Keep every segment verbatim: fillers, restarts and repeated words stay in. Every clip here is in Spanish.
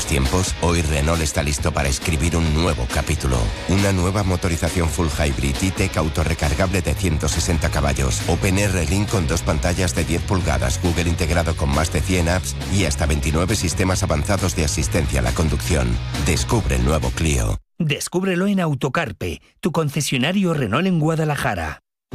los tiempos? Hoy Renault está listo para escribir un nuevo capítulo. Una nueva motorización full hybrid E-Tech autorrecargable de ciento sesenta caballos. OpenR Link con dos pantallas de diez pulgadas, Google integrado con más de cien apps y hasta veintinueve sistemas avanzados de asistencia a la conducción. Descubre el nuevo Clio. Descúbrelo en Autocarpe, tu concesionario Renault en Guadalajara.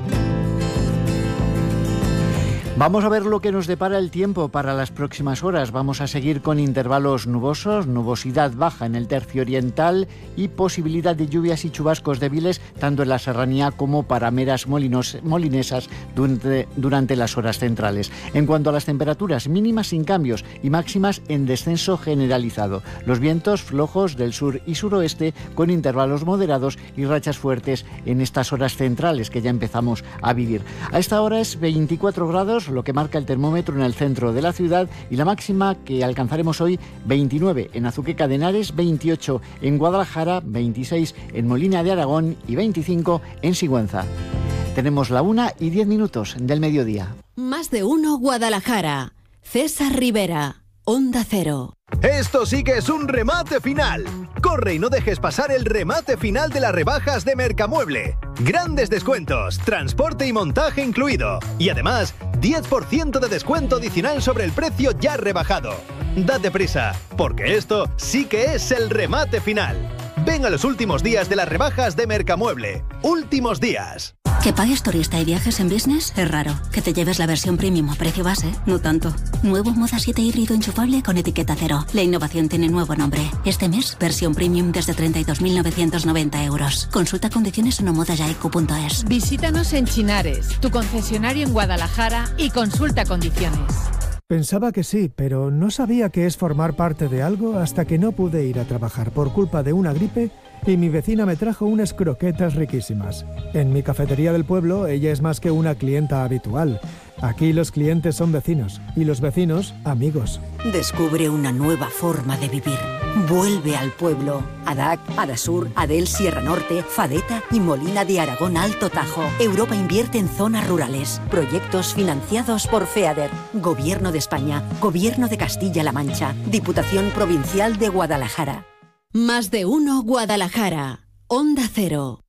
Vamos a ver lo que nos depara el tiempo para las próximas horas. Vamos a seguir con intervalos nubosos, nubosidad baja en el tercio oriental y posibilidad de lluvias y chubascos débiles tanto en la serranía como parameras molinos, molinesas durante, durante las horas centrales. En cuanto a las temperaturas, mínimas sin cambios y máximas en descenso generalizado. Los vientos flojos del sur y suroeste con intervalos moderados y rachas fuertes en estas horas centrales que ya empezamos a vivir. A esta hora es veinticuatro grados, lo que marca el termómetro en el centro de la ciudad, y la máxima que alcanzaremos hoy veintinueve en Azuqueca de Henares, veintiocho en Guadalajara, veintiséis en Molina de Aragón y veinticinco en Sigüenza. Tenemos la una y diez minutos del mediodía. Más de uno Guadalajara. César Rivera, Onda Cero. Esto sí que es un remate final. Corre y no dejes pasar el remate final de las rebajas de Mercamueble. Grandes descuentos, transporte y montaje incluido. Y además, diez por ciento de descuento adicional sobre el precio ya rebajado. Date prisa, porque esto sí que es el remate final. Ven a los últimos días de las rebajas de Mercamueble. Últimos días. Que pagues turista y viajes en business es raro. Que te lleves la versión premium a precio base, no tanto. Nuevo Moda siete híbrido enchufable con etiqueta cero. La innovación tiene nuevo nombre. Este mes, versión premium desde treinta y dos mil novecientos noventa euros. Consulta condiciones en omodayaiku punto es. Visítanos en Chinares, tu concesionario en Guadalajara, y consulta condiciones. Pensaba que sí, pero no sabía qué es formar parte de algo hasta que no pude ir a trabajar por culpa de una gripe y mi vecina me trajo unas croquetas riquísimas. En mi cafetería del pueblo, ella es más que una clienta habitual. Aquí los clientes son vecinos y los vecinos, amigos. Descubre una nueva forma de vivir. Vuelve al pueblo. Adac, Adasur, Adel Sierra Norte, Fadeta y Molina de Aragón Alto Tajo. Europa invierte en zonas rurales. Proyectos financiados por FEADER. Gobierno de España. Gobierno de Castilla-La Mancha. Diputación Provincial de Guadalajara. Más de uno Guadalajara. Onda Cero.